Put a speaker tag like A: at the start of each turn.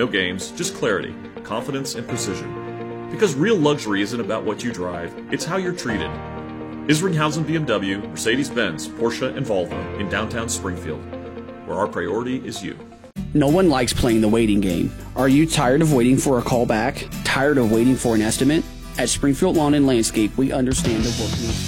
A: No games, just clarity, confidence, and precision. Because real luxury isn't about what you drive, it's how you're treated. Isringhausen BMW, Mercedes-Benz, Porsche, and Volvo in downtown Springfield, where our priority is you.
B: No one likes playing the waiting game. Are you tired of waiting for a call back? Tired of waiting for an estimate? At Springfield Lawn and Landscape, we understand the work.